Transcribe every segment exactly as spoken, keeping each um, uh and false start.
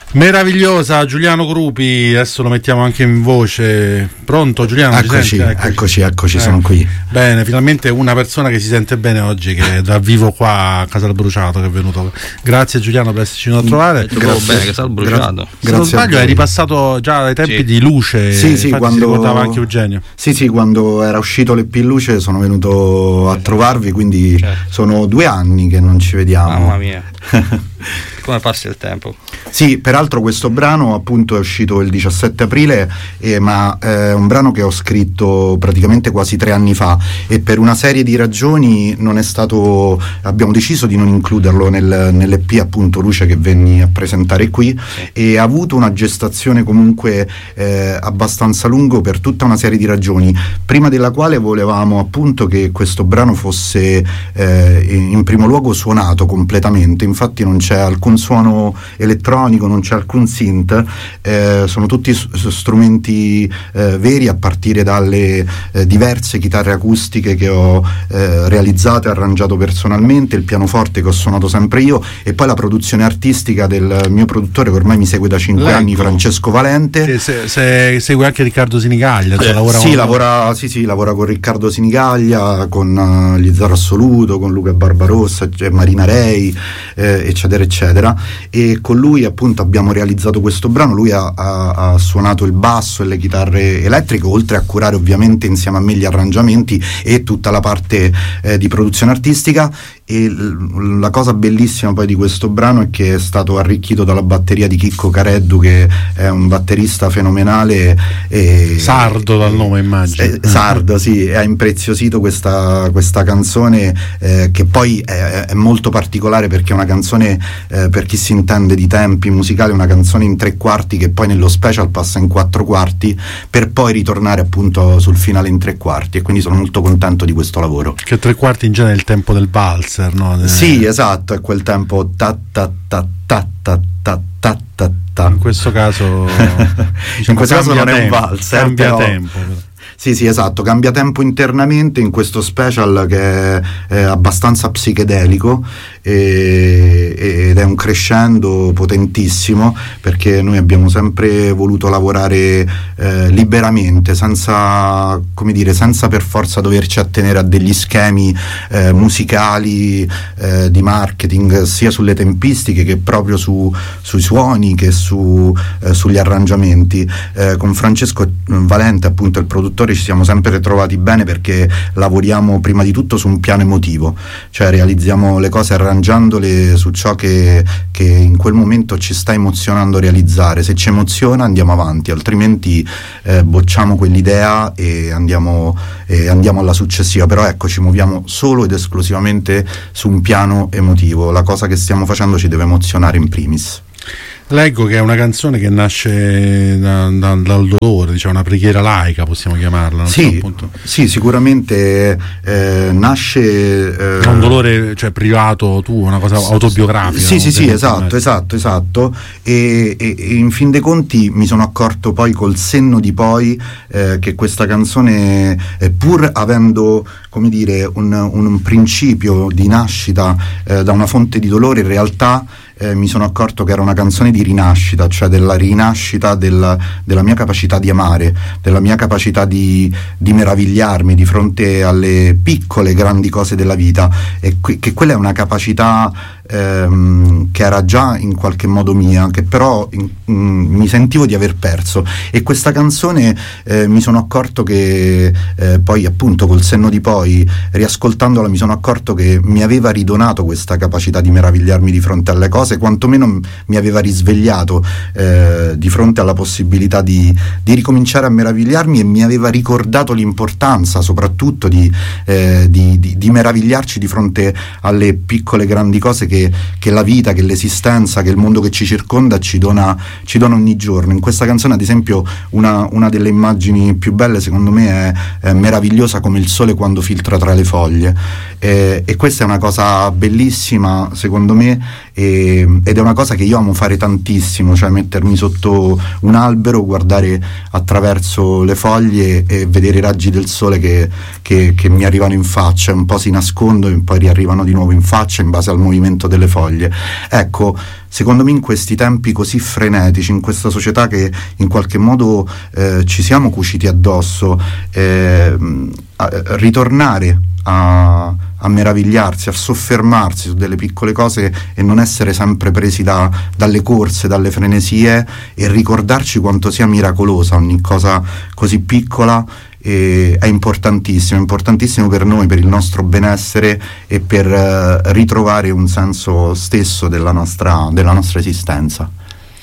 Meravigliosa Giuliano Grupi, adesso lo mettiamo anche in voce. Pronto Giuliano? Eccoci, eccoci, eccoci, eccoci eh. sono qui. Bene, finalmente una persona che si sente bene oggi, che è da vivo qua a Casal Bruciato, che è venuto. Grazie Giuliano per esserci venuto a trovare. Grazie. Bene, Casal Bruciato. Se non sbaglio hai ripassato già dai tempi sì. di Luce. Sì, sì, quando si ricordava anche Eugenio. Sì, sì, quando era uscito l'E P Luce sono venuto a trovarvi, quindi certo. sono due anni che non ci vediamo. Mamma mia. Come passa il tempo. Sì, peraltro questo brano appunto è uscito il diciassette aprile, eh, ma è un brano che ho scritto praticamente quasi tre anni fa, e per una serie di ragioni non è stato, abbiamo deciso di non includerlo nel, nell'E P appunto Luce che venni a presentare qui, sì. e ha avuto una gestazione comunque eh, abbastanza lungo per tutta una serie di ragioni, prima della quale volevamo appunto che questo brano fosse eh, in primo luogo suonato completamente, infatti non c'è alcun suono elettronico, non c'è alcun synth, eh, sono tutti s- strumenti eh, veri, a partire dalle eh, diverse chitarre acustiche che ho eh, realizzato e arrangiato personalmente, il pianoforte che ho suonato sempre io, e poi la produzione artistica del mio produttore che ormai mi segue da cinque Leggo. anni, Francesco Valente. Se, se, se segue anche Riccardo Sinigaglia, cioè eh, lavora sì, lavora, sì, sì, lavora con Riccardo Sinigaglia, con uh, gli Zero Assoluto, con Luca Barbarossa, cioè Marina Rei, eh, eccetera eccetera, e con lui appunto abbiamo realizzato questo brano. Lui ha, ha, ha suonato il basso e le chitarre elettriche, oltre a curare ovviamente insieme a me gli arrangiamenti e tutta la parte eh, di produzione artistica. E l- la cosa bellissima poi di questo brano è che è stato arricchito dalla batteria di Chicco Careddu, che è un batterista fenomenale e, sardo dal nome immagino eh, sardo sì, e ha impreziosito questa, questa canzone eh, che poi è, è molto particolare, perché è una canzone eh, per chi si intende di tempi musicali, una canzone in tre quarti che poi nello special passa in quattro quarti per poi ritornare appunto sul finale in tre quarti, e quindi sono molto contento di questo lavoro. Che tre quarti in genere è il tempo del valzer, no? Sì, esatto, è quel tempo ta ta ta ta ta ta ta ta ta. In questo caso diciamo, in questo caso non tempo, è un valzer, cambia però... tempo. Sì, sì, esatto, cambia tempo internamente in questo special che è, è abbastanza psichedelico e, ed è un crescendo potentissimo, perché noi abbiamo sempre voluto lavorare eh, liberamente, senza, come dire, senza per forza doverci attenere a degli schemi eh, musicali, eh, di marketing, sia sulle tempistiche che proprio su, sui suoni, che su, eh, sugli arrangiamenti. Eh, con Francesco Valente, appunto il produttore, ci siamo sempre trovati bene, perché lavoriamo prima di tutto su un piano emotivo, cioè realizziamo le cose arrangiandole su ciò che, che in quel momento ci sta emozionando realizzare. Se ci emoziona andiamo avanti, altrimenti eh, bocciamo quell'idea e andiamo, eh, andiamo alla successiva. Però ecco, ci muoviamo solo ed esclusivamente su un piano emotivo, la cosa che stiamo facendo ci deve emozionare in primis. Leggo che è una canzone che nasce da, da, dal dolore, diciamo una preghiera laica, possiamo chiamarla. Non sì, so, appunto. Sì, sicuramente eh, nasce eh, un dolore, cioè privato tuo, una cosa autobiografica. Sì, sì, sì, esatto, esatto, esatto. E, e, e in fin dei conti mi sono accorto poi col senno di poi eh, che questa canzone, eh, pur avendo, come dire, un, un principio di nascita eh, da una fonte di dolore, in realtà Eh, mi sono accorto che era una canzone di rinascita, cioè della rinascita della, della mia capacità di amare, della mia capacità di, di meravigliarmi di fronte alle piccole grandi cose della vita, e que- che quella è una capacità ehm, che era già in qualche modo mia, che però in, in, mi sentivo di aver perso. E questa canzone eh, mi sono accorto che eh, poi appunto col senno di poi, riascoltandola, mi sono accorto che mi aveva ridonato questa capacità di meravigliarmi di fronte alle cose, quantomeno mi aveva risvegliato eh, di fronte alla possibilità di, di ricominciare a meravigliarmi, e mi aveva ricordato l'importanza soprattutto di, eh, di, di, di meravigliarci di fronte alle piccole grandi cose che, che la vita, che l'esistenza, che il mondo che ci circonda ci dona, ci dona ogni giorno. In questa canzone ad esempio una, una delle immagini più belle secondo me è, è meravigliosa come il sole quando filtra tra le foglie, eh, e questa è una cosa bellissima secondo me, e ed è una cosa che io amo fare tantissimo, cioè mettermi sotto un albero, guardare attraverso le foglie e vedere i raggi del sole che, che, che mi arrivano in faccia, un po' si nascondono e poi riarrivano di nuovo in faccia in base al movimento delle foglie. Ecco, secondo me in questi tempi così frenetici, in questa società che in qualche modo eh, ci siamo cuciti addosso, eh, a, ritornare a, a meravigliarsi, a soffermarsi su delle piccole cose e non essere sempre presi da, dalle corse, dalle frenesie, e ricordarci quanto sia miracolosa ogni cosa così piccola, e è importantissimo, è importantissimo per noi, per il nostro benessere e per uh, ritrovare un senso stesso della nostra, della nostra esistenza.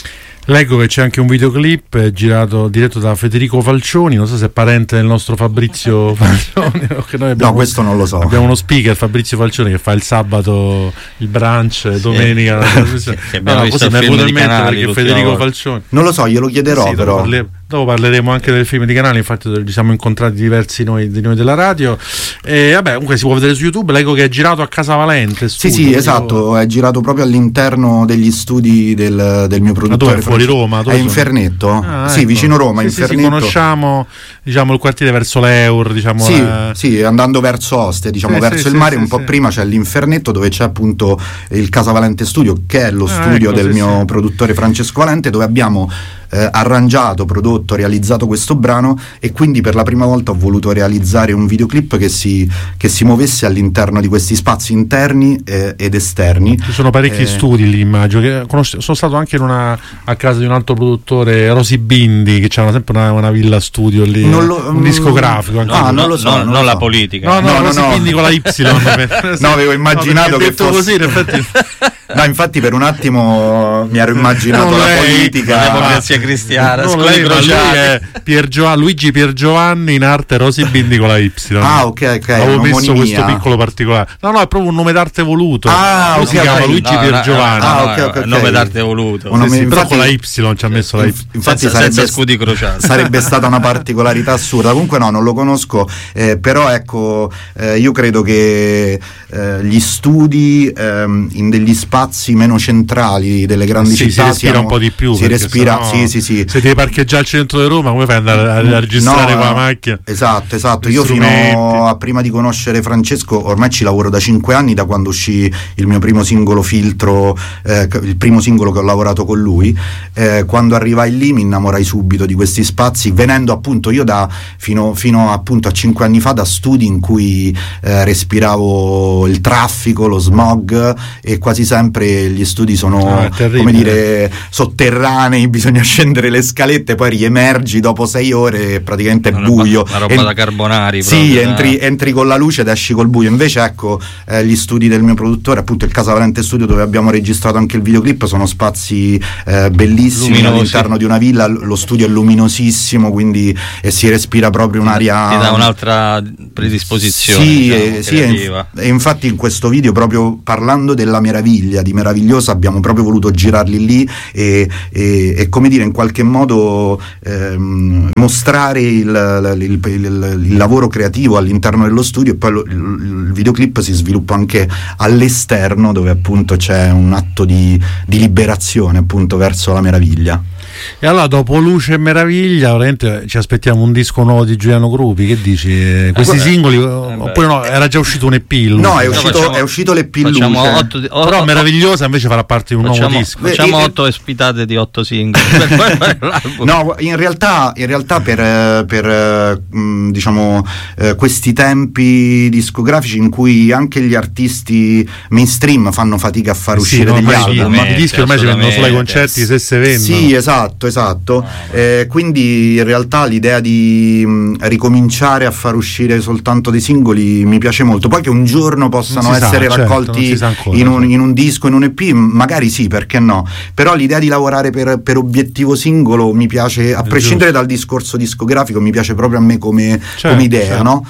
Leggo che c'è anche un videoclip girato, diretto da Federico Falcioni, non so se è parente del nostro Fabrizio Falcioni. Che noi abbiamo, no, questo non lo so. Abbiamo uno speaker, Fabrizio Falcioni, che fa il sabato il brunch, sì, domenica. Sì, che abbiamo no, visto così mi è venuto in mente canali, perché Federico Falcioni. Non lo so, glielo chiederò, sì, però. Dopo, parle, dopo parleremo anche del film di canali, infatti ci siamo incontrati diversi noi, di noi della radio. E vabbè, comunque si può vedere su YouTube. Leggo che è girato a Casa Valente. Studio, sì, sì, esatto, è girato proprio all'interno degli studi del, del mio produttore. Ma dove? Fuori Roma? Dove è in Fernetto, ah, sì, ecco. vicino Roma, sì, in sì, Fernetto. Sì, conosciamo, diciamo, il quartiere verso l'Eur, diciamo. Sì, la... sì, andando verso Ostia, diciamo, sì, verso sì, il mare, sì, un po' sì. prima c'è l'Infernetto, dove c'è appunto il Casa Valente Studio, che è lo ah, studio ecco, del sì, mio sì. produttore Francesco Valente, dove abbiamo eh, arrangiato, prodotto, realizzato questo brano, e quindi per la prima volta ho voluto realizzare un videoclip che si, che si muovesse all'interno di questi spazi interni eh, ed esterni. Ci sono parecchi eh, studi lì, immagino. Che conosce, sono stato anche in una, a casa di un altro produttore, Rosy Bindi, che c'era sempre una, una villa studio lì, non lo, un discografico. No, anche ah, no, non lo so, no, non non lo la so. politica. No, no, no, Rosy no, Bindi no. con la Y. No, avevo immaginato no, che detto fosse... così, in effetti. No, infatti per un attimo mi ero immaginato non la lei, politica, la democrazia cristiana, non lei, ma lui è Pier Gio- Luigi Piergiovanni, in arte Rosy Bindi con la Y. Ah, ok, ok. Avevo messo un'omonimia. questo piccolo particolare. No, no, è proprio un nome d'arte voluto. Ah, Lui ok, si chiama ok. Luigi No, Piergiovanni. no, no, Ah, no, ok, ok, ok. nome d'arte voluto. Un Sì, sì, però infatti- con la Y ci ha messo la Y. Infatti senza, sarebbe, senza scudi crociati. sarebbe stata una particolarità assurda. Comunque no, non lo conosco, eh, però ecco, eh, io credo che eh, gli studi ehm, in degli spazi meno centrali delle grandi sì, città si respira siamo, un po' di più, si respira, sennò, sì, sì, sì. Se devi parcheggiare al centro di Roma, come fai ad andare a, a registrare No, con la macchina? Esatto, esatto. Gli Io strumenti. fino a prima di conoscere Francesco, ormai ci lavoro da cinque anni, da quando uscì il mio primo singolo Filtro, eh, il primo singolo che ho lavorato con lui. Eh, quando arrivai lì mi innamorai subito di questi spazi, venendo appunto io da fino, fino appunto a cinque anni fa da studi in cui eh, respiravo il traffico, lo smog, e quasi sempre gli studi sono Ah, come dire sotterranei, bisogna scendere le scalette, poi riemergi dopo sei ore e praticamente è Una buio. roba- una roba En- da carbonari sì, proprio, entri, da- entri con la luce ed esci col buio. Invece ecco, eh, gli studi del mio produttore, appunto il Casa Valente Studio, dove abbiamo registrato anche il videoclip, sono spazi eh, bellissimi, Luminosi. all'interno di una villa. Lo studio è luminosissimo, quindi e si respira proprio un'aria, ti dà un'altra predisposizione, sì, diciamo, eh, sì, e, creativa. inf- e infatti in questo video, proprio parlando della meraviglia, di meravigliosa, abbiamo proprio voluto girarli lì e, e, e come dire, in qualche modo ehm, mostrare il, il, il, il lavoro creativo all'interno dello studio, e poi lo, il, il videoclip si sviluppa anche all'esterno, dove appunto c'è un atto di, di liberazione appunto verso la meraviglia. E allora, dopo Luce e Meraviglia, veramente ci aspettiamo un disco nuovo di Giuliano Gruppi. Che dici? Eh, questi guarda, singoli, eh, oppure no, era già uscito un E P? Luce. No, è No, uscito, facciamo- è uscito l'E P Facciamo Luce. otto, di- o- Però o- Meravigliosa invece farà parte di un nuovo facciamo, disco. facciamo Beh, otto ospitate di otto singoli per poi fare l'album. No, in realtà, in realtà per, eh, per eh, mh, diciamo eh, questi tempi discografici in cui anche gli artisti mainstream fanno fatica a far Sì, uscire no, degli ormai album. i- i dischi ormai si vendono solo ai assolutamente. concerti, se se vendono. Sì, esatto, esatto. Eh, quindi in realtà l'idea di mh, ricominciare a far uscire soltanto dei singoli mi piace molto. Poi che un giorno possano Non si sa, essere certo, non raccolti si sa ancora, in, un, certo. in un disco, in un E P, magari sì, perché no. Però l'idea di lavorare per, per obiettivo singolo mi piace, a È prescindere dal discorso discografico, mi piace proprio a me come, Certo, come idea, certo. no?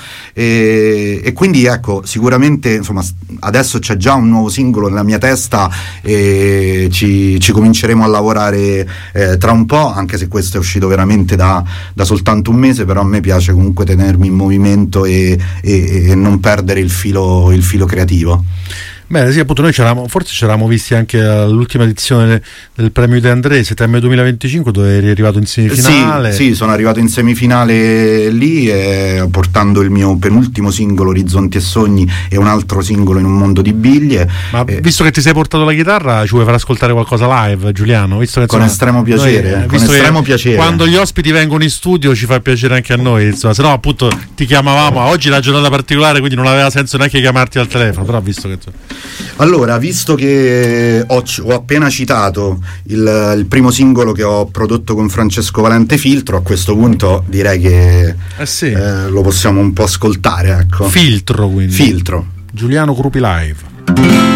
E, e quindi ecco, sicuramente insomma adesso c'è già un nuovo singolo nella mia testa e ci, ci cominceremo a lavorare eh, tra un po', anche se questo è uscito veramente da, da soltanto un mese, però a me piace comunque tenermi in movimento e, e, e non perdere il filo, il filo creativo. Beh, sì, appunto noi c'eravamo, forse ci eravamo visti anche all'ultima edizione del, del premio De André, settembre duemilaventicinque, dove eri arrivato in semifinale. Sì, sì, sono arrivato in semifinale lì eh, portando il mio penultimo singolo Orizzonti e Sogni e un altro singolo In un mondo di biglie. Ma eh, visto che ti sei portato la chitarra, ci vuoi far ascoltare qualcosa live, Giuliano? Visto che, con insomma, estremo piacere, noi, con estremo piacere. Quando gli ospiti vengono in studio ci fa piacere anche a noi, insomma, se no appunto ti chiamavamo. Oggi è una giornata particolare, quindi non aveva senso neanche chiamarti al telefono, però visto che... Allora, visto che ho, ho appena citato il, il primo singolo che ho prodotto con Francesco Valente, Filtro, a questo punto direi che eh sì. eh, lo possiamo un po' ascoltare, ecco. Filtro, quindi. Filtro. Giuliano Crupi live.